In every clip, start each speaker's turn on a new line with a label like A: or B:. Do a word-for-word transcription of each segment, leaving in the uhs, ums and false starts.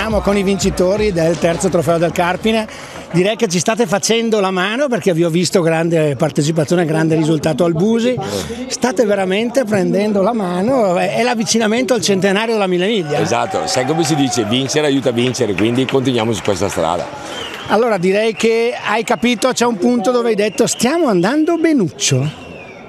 A: siamo con i vincitori del terzo trofeo del Carpine. Direi che ci state facendo la mano perché vi ho visto grande partecipazione, grande risultato al Busi. State veramente prendendo la mano, è l'avvicinamento al centenario della Mille Miglia.
B: Esatto, sai come si dice, vincere aiuta a vincere, quindi continuiamo su questa strada.
A: Allora direi che hai capito, c'è un punto dove hai detto stiamo andando benuccio.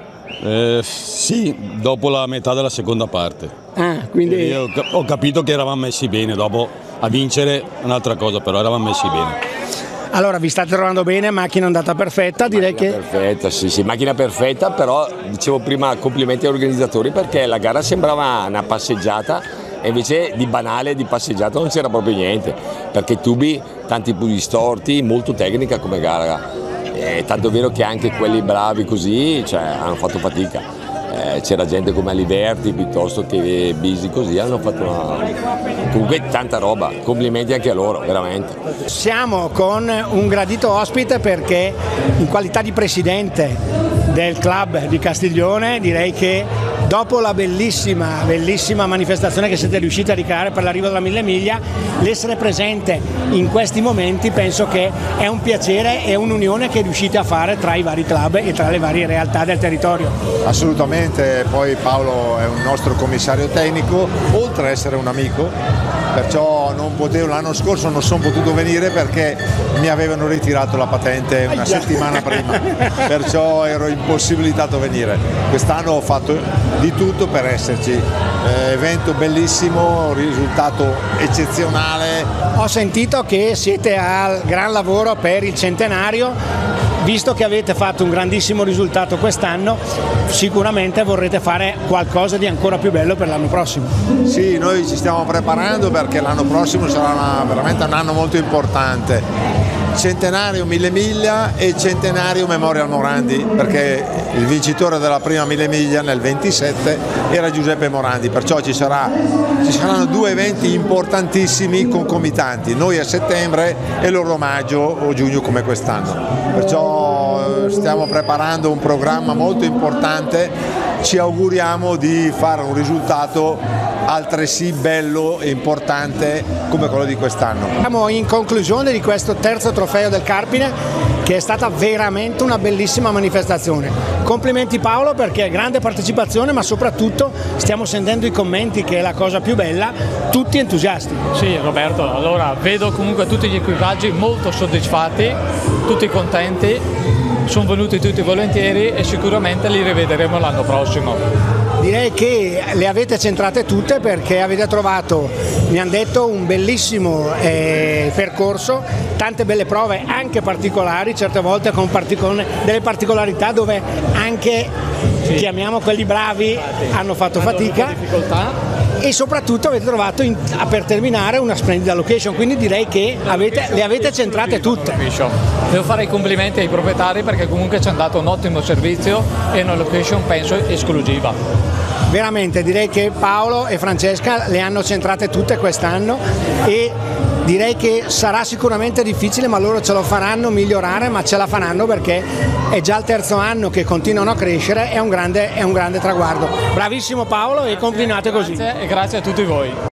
C: Eh, sì, dopo la metà della seconda parte.
A: Ah, quindi...
C: Io ho capito che eravamo messi bene, dopo a vincere è un'altra cosa, però eravamo messi bene.
A: Allora vi state trovando bene, macchina andata perfetta, direi
B: macchina
A: che...
B: perfetta, sì, sì, macchina perfetta, però dicevo prima complimenti agli organizzatori perché la gara sembrava una passeggiata e invece di banale, di passeggiata non c'era proprio niente, perché i tubi, tanti punti storti, molto tecnica come gara. Eh, tanto vero che anche quelli bravi così, cioè, hanno fatto fatica. Eh, c'era gente come Aliberti piuttosto che Bisi così, hanno fatto una... comunque tanta roba, complimenti anche a loro, veramente.
A: Siamo con un gradito ospite perché in qualità di presidente del club di Castiglione direi che dopo la bellissima, bellissima manifestazione che siete riusciti a ricreare per l'arrivo della Mille Miglia, l'essere presente in questi momenti penso che è un piacere e un'unione che riuscite a fare tra i vari club e tra le varie realtà del territorio.
D: Assolutamente, poi Paolo è un nostro commissario tecnico, oltre ad essere un amico, perciò non potevo, l'anno scorso non sono potuto venire perché mi avevano ritirato la patente una settimana prima, perciò ero impossibilitato a venire. Quest'anno ho fatto di tutto per esserci, eh, evento bellissimo, risultato eccezionale.
A: Ho sentito che siete al gran lavoro per il centenario, visto che avete fatto un grandissimo risultato quest'anno, sicuramente vorrete fare qualcosa di ancora più bello per l'anno prossimo.
D: Sì, noi ci stiamo preparando perché l'anno prossimo sarà una, veramente un anno molto importante. Centenario Mille Miglia e centenario Memorial Morandi, perché il vincitore della prima Mille Miglia nel ventisette era Giuseppe Morandi, perciò ci, sarà, ci saranno due eventi importantissimi concomitanti, noi a settembre e loro a maggio o giugno come quest'anno, perciò stiamo preparando un programma molto importante, ci auguriamo di fare un risultato altresì bello e importante come quello di quest'anno.
A: Siamo in conclusione di questo terzo trofeo del Carpine che è stata veramente una bellissima manifestazione. Complimenti Paolo perché grande partecipazione, ma soprattutto stiamo sentendo i commenti che è la cosa più bella, tutti entusiasti.
E: Sì Roberto, allora vedo comunque tutti gli equipaggi molto soddisfatti, tutti contenti, sono venuti tutti volentieri e sicuramente li rivedremo l'anno prossimo.
A: Direi che le avete centrate tutte perché avete trovato, mi hanno detto, un bellissimo eh, percorso, tante belle prove anche particolari, certe volte con particol- delle particolarità dove anche, sì, chiamiamo quelli bravi, infatti, hanno fatto fatica. Difficoltà. E soprattutto avete trovato in, per terminare una splendida location, quindi direi che avete, le avete centrate tutte.
E: Devo fare i complimenti ai proprietari perché comunque ci hanno dato un ottimo servizio e una location penso esclusiva.
A: Veramente direi che Paolo e Francesca le hanno centrate tutte quest'anno e direi che sarà sicuramente difficile, ma loro ce lo faranno migliorare, ma ce la faranno perché è già il terzo anno che continuano a crescere, è un grande, è un grande traguardo. Bravissimo Paolo e continuate così.
E: Grazie e grazie a tutti voi.